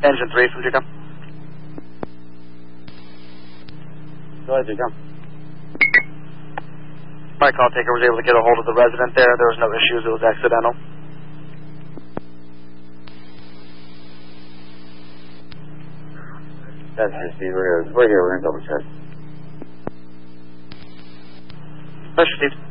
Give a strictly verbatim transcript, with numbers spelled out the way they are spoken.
Engine three from G-Com. Go ahead, G-Com. My call taker was able to get a hold of the resident there. There was no issues. It was accidental. That's received. We're here. We're here. We're going to double check. That's received.